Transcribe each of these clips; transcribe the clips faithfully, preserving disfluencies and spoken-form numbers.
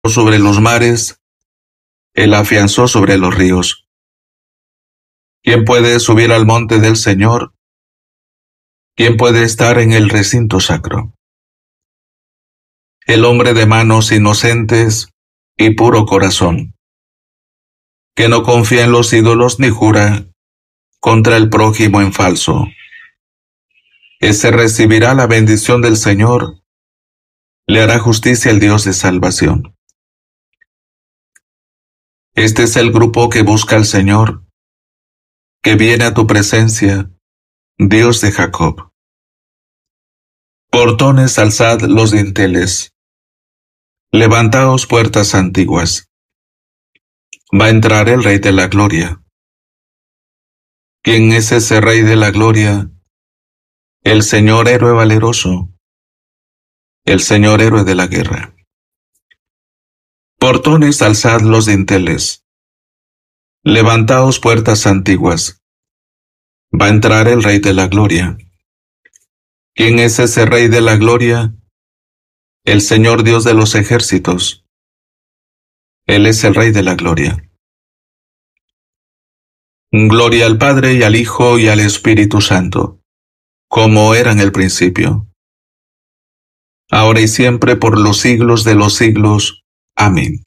sobre los mares, Él afianzó sobre los ríos. ¿Quién puede subir al monte del Señor? ¿Quién puede estar en el recinto sacro? El hombre de manos inocentes y puro corazón, que no confía en los ídolos ni jura contra el prójimo en falso. Ese recibirá la bendición del Señor, le hará justicia el Dios de salvación. Este es el grupo que busca al Señor, que viene a tu presencia, Dios de Jacob. Portones, alzad los dinteles, levantaos puertas antiguas. Va a entrar el Rey de la Gloria. ¿Quién es ese Rey de la Gloria? El Señor héroe valeroso, el Señor héroe de la guerra. Portones, alzad los dinteles, levantaos puertas antiguas. Va a entrar el Rey de la Gloria. ¿Quién es ese Rey de la Gloria? El Señor Dios de los ejércitos. Él es el Rey de la Gloria. Gloria al Padre y al Hijo y al Espíritu Santo, como era en el principio, ahora y siempre, por los siglos de los siglos. Amén.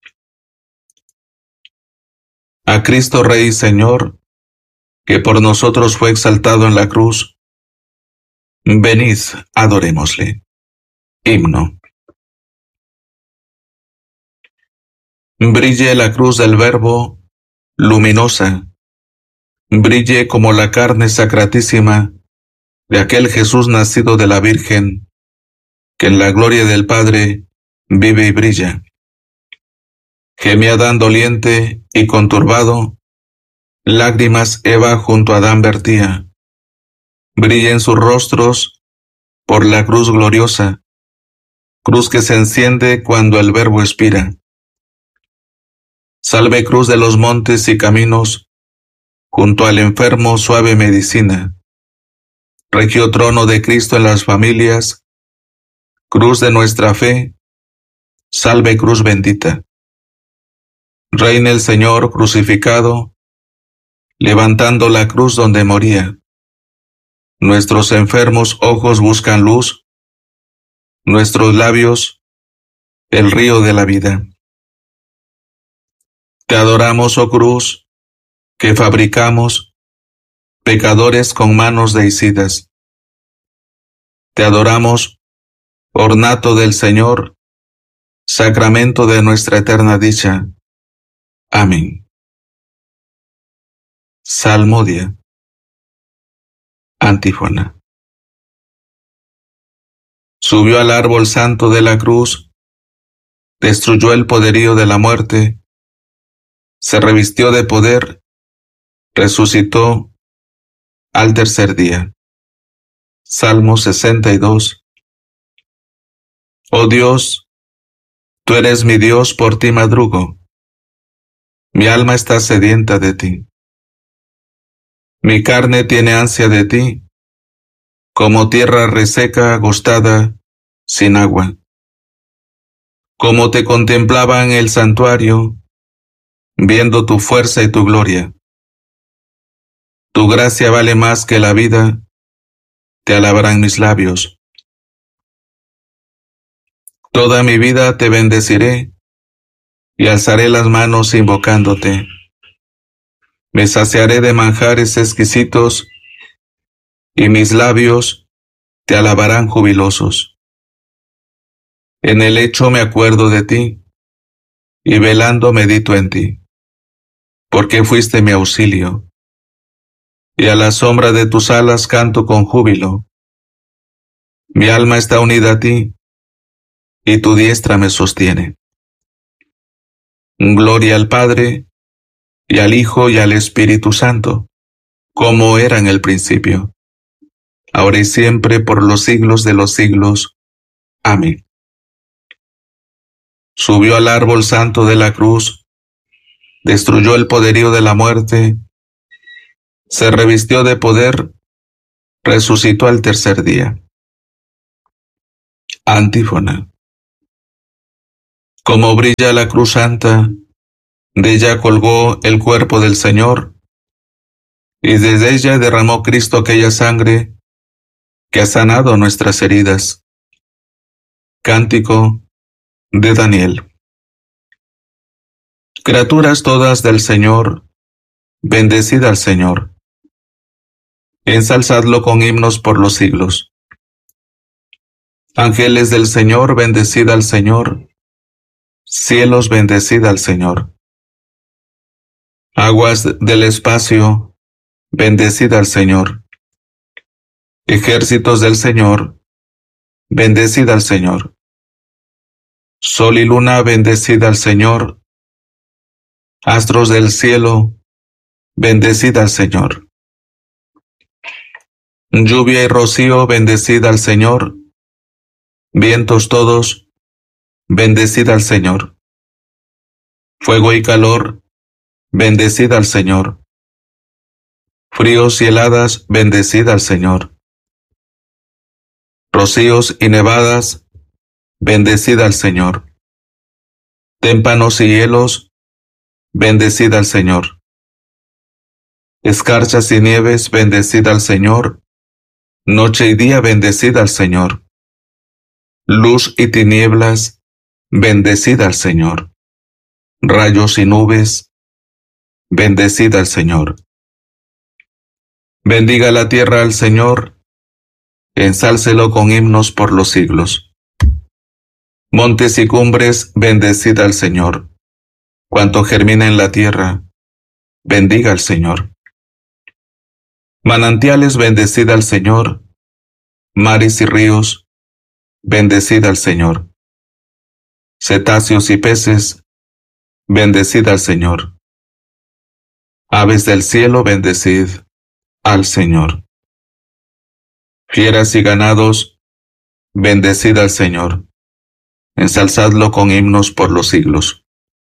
A Cristo Rey y Señor, que por nosotros fue exaltado en la cruz, venid, adorémosle. Himno. Brille la cruz del Verbo, luminosa, brille como la carne sacratísima de aquel Jesús nacido de la Virgen, que en la gloria del Padre vive y brilla. Gemía Adán doliente y conturbado, lágrimas Eva junto a Adán vertía. Brillen sus rostros por la cruz gloriosa, cruz que se enciende cuando el Verbo expira. Salve cruz de los montes y caminos, junto al enfermo suave medicina. Regio trono de Cristo en las familias, cruz de nuestra fe, salve cruz bendita. Reina el Señor crucificado, levantando la cruz donde moría. Nuestros enfermos ojos buscan luz, nuestros labios el río de la vida. Te adoramos, oh cruz, que fabricamos pecadores con manos deicidas. Te adoramos, ornato del Señor, sacramento de nuestra eterna dicha. Amén. Salmodia. Antífona. Subió al árbol santo de la cruz, destruyó el poderío de la muerte, se revistió de poder, resucitó al tercer día. Salmo sesenta y dos. Oh Dios, tú eres mi Dios, por ti madrugo. Mi alma está sedienta de ti. Mi carne tiene ansia de ti, como tierra reseca, agostada, sin agua. Como te contemplaba en el santuario, viendo tu fuerza y tu gloria. Tu gracia vale más que la vida, te alabarán mis labios. Toda mi vida te bendeciré, y alzaré las manos invocándote. Me saciaré de manjares exquisitos, y mis labios te alabarán jubilosos. En el lecho me acuerdo de ti, y velando medito en ti, porque fuiste mi auxilio, y a la sombra de tus alas canto con júbilo. Mi alma está unida a ti, y tu diestra me sostiene. Gloria al Padre, y al Hijo, y al Espíritu Santo, como era en el principio, ahora y siempre, por los siglos de los siglos. Amén. Subió al árbol santo de la cruz, destruyó el poderío de la muerte, se revistió de poder, resucitó al tercer día. Antífona. Como brilla la cruz santa, de ella colgó el cuerpo del Señor, y desde ella derramó Cristo aquella sangre que ha sanado nuestras heridas. Cántico de Daniel. Criaturas todas del Señor, bendecid al Señor. Ensalzadlo con himnos por los siglos. Ángeles del Señor, bendecid al Señor. Cielos, bendecid al Señor. Aguas del espacio, bendecid al Señor. Ejércitos del Señor, bendecid al Señor. Sol y luna, bendecid al Señor. Astros del cielo, bendecid al Señor. Lluvia y rocío, bendecid al Señor. Vientos todos, bendecid al Señor. Fuego y calor, bendecid al Señor. Fríos y heladas, bendecid al Señor. Rocíos y nevadas, bendecid al Señor. Témpanos y hielos, bendecid al Señor. Escarchas y nieves, bendecid al Señor. Noche y día, bendecid al Señor. Luz y tinieblas, bendecid al Señor. Rayos y nubes, bendecid al Señor. Bendiga la tierra al Señor, ensálcelo con himnos por los siglos. Montes y cumbres, bendecid al Señor. Cuanto germina en la tierra, bendiga al Señor. Manantiales, bendecid al Señor. Mares y ríos, bendecid al Señor. Cetáceos y peces, bendecid al Señor. Aves del cielo, bendecid al Señor. Fieras y ganados, bendecid al Señor. Ensalzadlo con himnos por los siglos.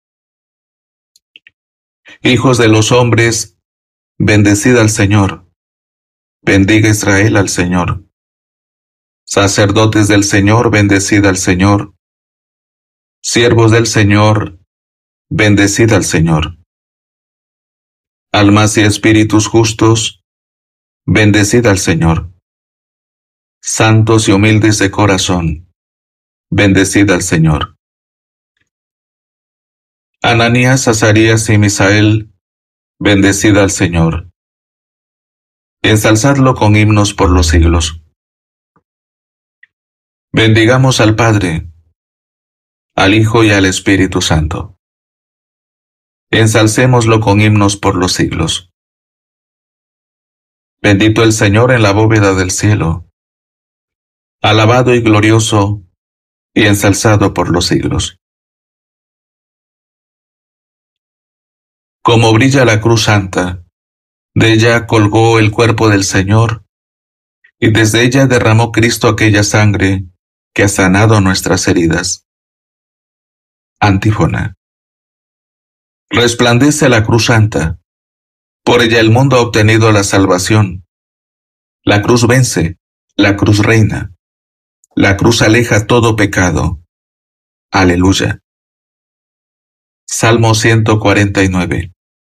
Hijos de los hombres, bendecid al Señor. Bendiga Israel al Señor. Sacerdotes del Señor, bendecid al Señor. Siervos del Señor, bendecid al Señor. Almas y espíritus justos, bendecid al Señor. Santos y humildes de corazón, bendecid al Señor. Ananías, Azarías y Misael, bendecid al Señor. Ensalzadlo con himnos por los siglos. Bendigamos al Padre, al Hijo y al Espíritu Santo. Ensalcémoslo con himnos por los siglos. Bendito el Señor en la bóveda del cielo, alabado y glorioso y ensalzado por los siglos. Como brilla la cruz santa, de ella colgó el cuerpo del Señor, y desde ella derramó Cristo aquella sangre que ha sanado nuestras heridas. Antífona. Resplandece la cruz santa, por ella el mundo ha obtenido la salvación. La cruz vence, la cruz reina, la cruz aleja todo pecado. Aleluya. Salmo ciento cuarenta y nueve.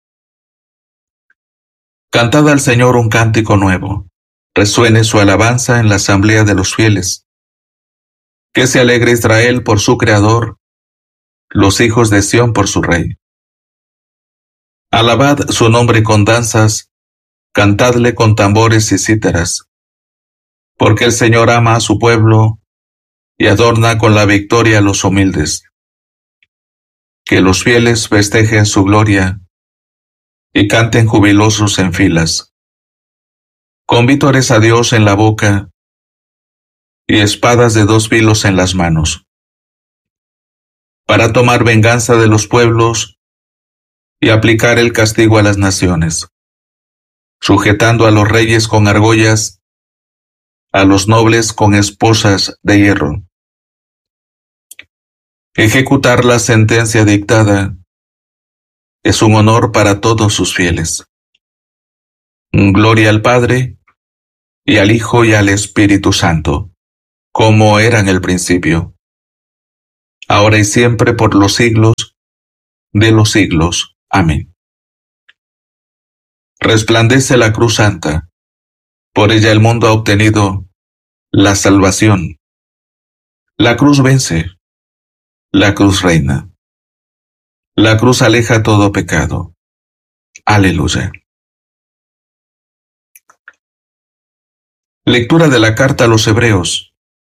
Cantad al Señor un cántico nuevo, resuene su alabanza en la asamblea de los fieles. Que se alegre Israel por su Creador, los hijos de Sión por su Rey. Alabad su nombre con danzas, cantadle con tambores y cítaras, porque el Señor ama a su pueblo y adorna con la victoria a los humildes. Que los fieles festejen su gloria y canten jubilosos en filas, con vítores a Dios en la boca y espadas de dos filos en las manos, para tomar venganza de los pueblos y aplicar el castigo a las naciones, sujetando a los reyes con argollas, a los nobles con esposas de hierro. Ejecutar la sentencia dictada es un honor para todos sus fieles. Gloria al Padre, y al Hijo y al Espíritu Santo, como era en el principio, ahora y siempre por los siglos de los siglos. Amén. Resplandece la cruz santa, por ella el mundo ha obtenido la salvación. La cruz vence, la cruz reina. La cruz aleja todo pecado. Aleluya. Lectura de la carta a los Hebreos.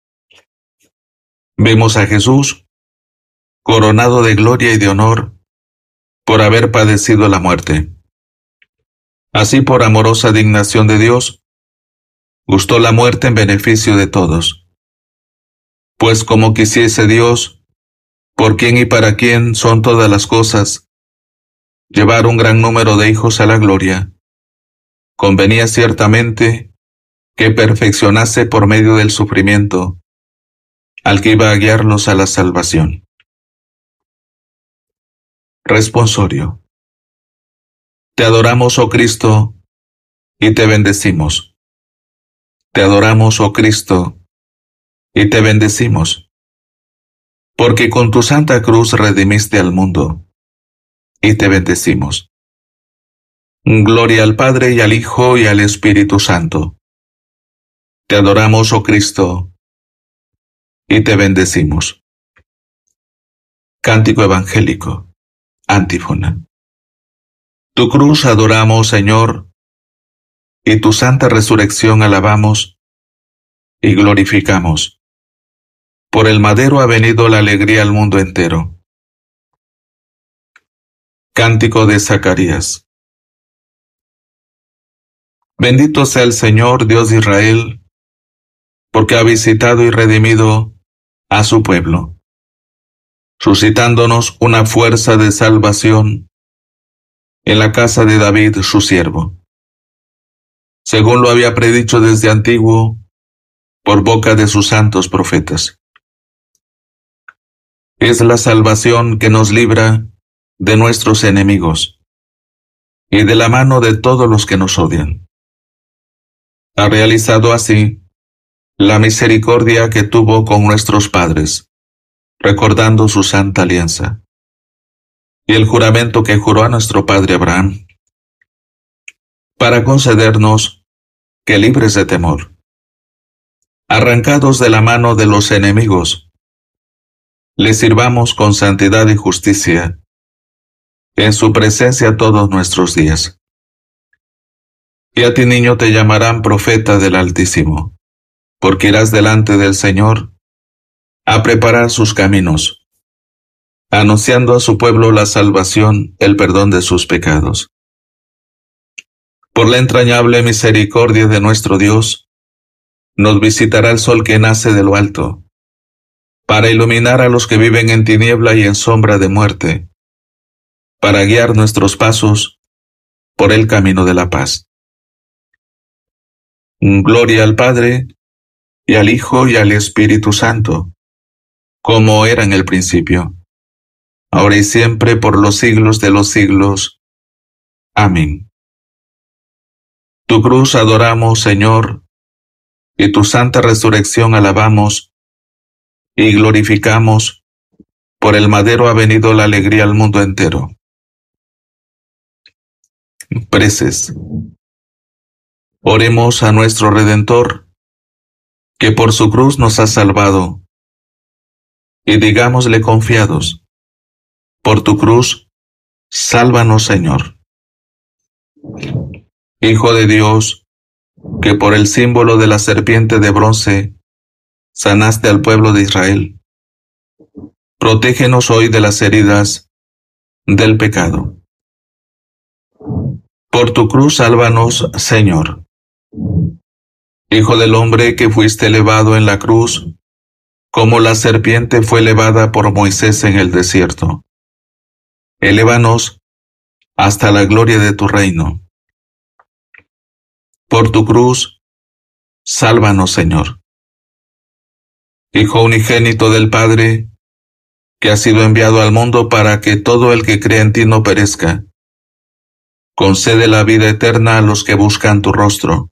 Vemos a Jesús coronado de gloria y de honor por haber padecido la muerte. Así, por amorosa dignación de Dios, gustó la muerte en beneficio de todos. Pues como quisiese Dios, por quien y para quien son todas las cosas, llevar un gran número de hijos a la gloria, convenía ciertamente que perfeccionase por medio del sufrimiento al que iba a guiarlos a la salvación. Responsorio. Te adoramos, oh Cristo, y te bendecimos. Te adoramos, oh Cristo, y te bendecimos, porque con tu santa cruz redimiste al mundo, y te bendecimos. Gloria al Padre, y al Hijo, y al Espíritu Santo. Te adoramos, oh Cristo, y te bendecimos. Cántico evangélico. Antífona. Tu cruz adoramos, Señor, y tu santa resurrección alabamos y glorificamos. Por el madero ha venido la alegría al mundo entero. Cántico de Zacarías. Bendito sea el Señor, Dios de Israel, porque ha visitado y redimido a su pueblo, suscitándonos una fuerza de salvación en la casa de David, su siervo, según lo había predicho desde antiguo por boca de sus santos profetas. Es la salvación que nos libra de nuestros enemigos y de la mano de todos los que nos odian. Ha realizado así la misericordia que tuvo con nuestros padres, recordando su santa alianza, y el juramento que juró a nuestro padre Abraham, para concedernos que, libres de temor, arrancados de la mano de los enemigos, le sirvamos con santidad y justicia en su presencia todos nuestros días. Y a ti, niño, te llamarán profeta del Altísimo, porque irás delante del Señor a preparar sus caminos, anunciando a su pueblo la salvación, el perdón de sus pecados. Por la entrañable misericordia de nuestro Dios, nos visitará el sol que nace de lo alto, para iluminar a los que viven en tiniebla y en sombra de muerte, para guiar nuestros pasos por el camino de la paz. Gloria al Padre, y al Hijo, y al Espíritu Santo, como era en el principio, ahora y siempre, por los siglos de los siglos. Amén. Tu cruz adoramos, Señor, y tu santa resurrección alabamos y glorificamos. Por el madero ha venido la alegría al mundo entero. Preces. Oremos a nuestro Redentor, que por su cruz nos ha salvado, y digámosle confiados: por tu cruz, sálvanos, Señor. Hijo de Dios, que por el símbolo de la serpiente de bronce sanaste al pueblo de Israel, protégenos hoy de las heridas del pecado. Por tu cruz, sálvanos, Señor. Hijo del hombre, que fuiste elevado en la cruz, como la serpiente fue elevada por Moisés en el desierto. Elévanos hasta la gloria de tu reino. Por tu cruz, sálvanos, Señor. Hijo unigénito del Padre, que has sido enviado al mundo para que todo el que cree en ti no perezca, concede la vida eterna a los que buscan tu rostro.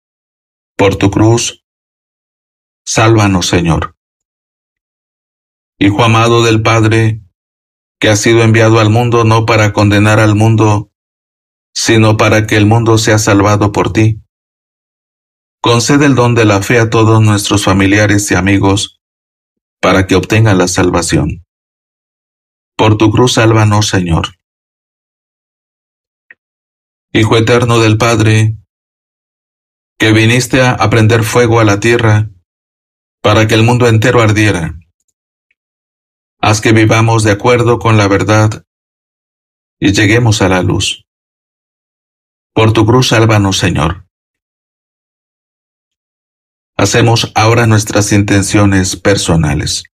Por tu cruz, sálvanos, Señor. Hijo amado del Padre, que has sido enviado al mundo no para condenar al mundo, sino para que el mundo sea salvado por ti. Concede el don de la fe a todos nuestros familiares y amigos, para que obtengan la salvación. Por tu cruz, sálvanos, Señor. Hijo eterno del Padre, que viniste a prender fuego a la tierra, para que el mundo entero ardiera. Haz que vivamos de acuerdo con la verdad y lleguemos a la luz. Por tu cruz, sálvanos, Señor. Hacemos ahora nuestras intenciones personales.